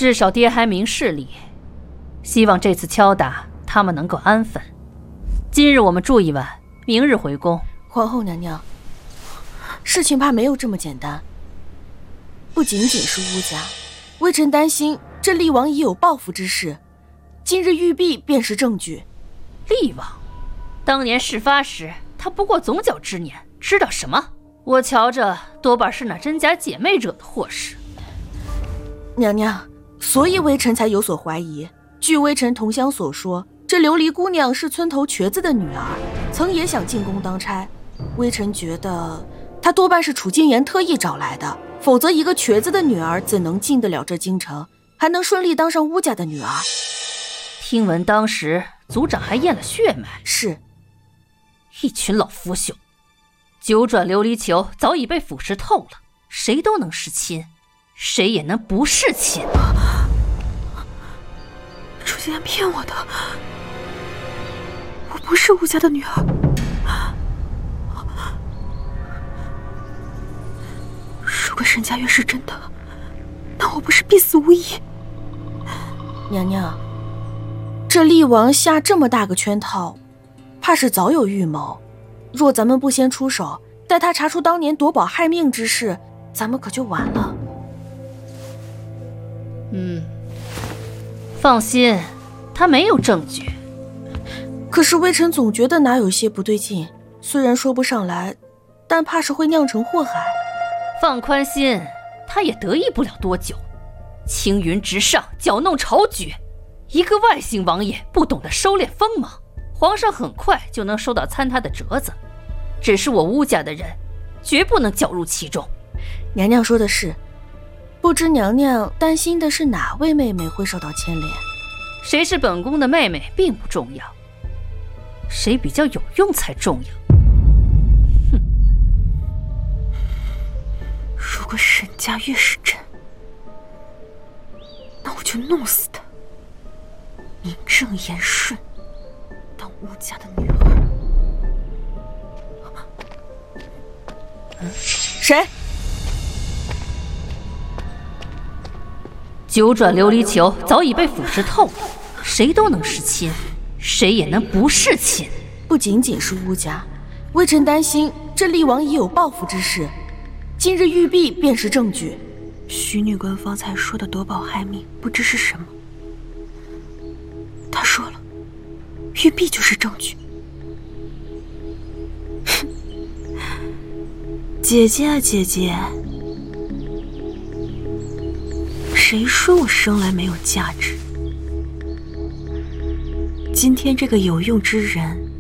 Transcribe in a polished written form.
至少爹还明事理，希望这次敲打他们能够安分。今日我们住一晚，明日回宫。 皇后娘娘，事情怕没有这么简单。不仅仅是乌家，微臣担心这厉王已有报复之事，今日玉璧便是证据。 厉王，当年事发时他不过总角之年，知道什么？我瞧着多半是那真假姐妹惹的祸事。 娘娘，所以微臣才有所怀疑。据微臣同乡所说，这琉璃姑娘是村头瘸子的女儿，曾也想进宫当差。微臣觉得她多半是楚静言特意找来的，否则一个瘸子的女儿怎能进得了这京城，还能顺利当上乌家的女儿？ 听闻当时族长还验了血脉。 是。 一群老腐朽，九转琉璃球早已被腐蚀透了，谁都能是亲，谁也能不是亲。 楚静言骗我的，我不是乌家的女儿。如果沈家月是真的，那我不是必死无疑。 娘娘，这厉王下这么大个圈套，怕是早有预谋。若咱们不先出手，待他查出当年夺宝害命之事，咱们可就完了。 放心，他没有证据。 可是微臣总觉得哪有些不对劲，虽然说不上来，但怕是会酿成祸害。 放宽心，他也得意不了多久。青云直上，搅弄朝局，一个外姓王爷不懂得收敛锋芒，皇上很快就能收到参他的折子。只是我乌家的人，绝不能搅入其中。 娘娘说的是，不知娘娘担心的是哪位妹妹会受到牵连？ 谁是本宫的妹妹并不重要，谁比较有用才重要。 如果沈家月是真，那我就弄死他，名正言顺当乌家的女儿。 谁？ 九转琉璃球早已被腐蚀透了，谁都能是亲，谁也能不是亲。 不仅仅是乌家，微臣担心这厉王已有报复之事，今日玉璧便是证据。 徐女官方才说的夺宝害命不知是什么，她说了，玉璧就是证据。姐姐啊姐姐，谁说我生来没有价值？今天这个有用之人